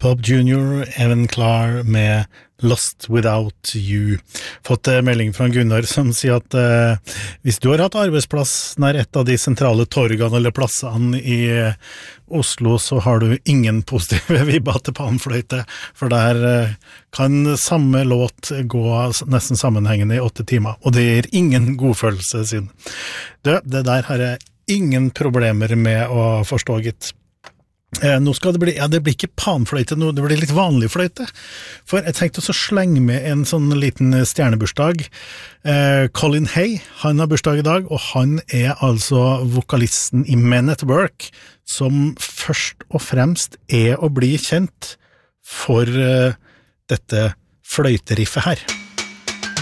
Bob Jr., Evan Klar med Lost Without You. Fått melding fra Gunnar som sier at hvis du har hatt arbeidsplass nær et av de sentrale torgene eller plassene i Oslo, så har du ingen positive vibber til panfløyte, for der kan samme låt gå nesten sammenhengende i 8 timer, og det gir ingen godfølelse sin. Det der har jeg ingen problemer med å forstå, gitt. Nå skal det bli, det blir ikke panfløyte nå, det blir litt vanlig fløyte, for jeg tenkte også slenge med en sånn liten stjernebursdag. Colin Hay, han har bursdag i dag, og han altså vokalisten i Men at Work, som først og fremst å bli kjent for dette fløyteriffet her.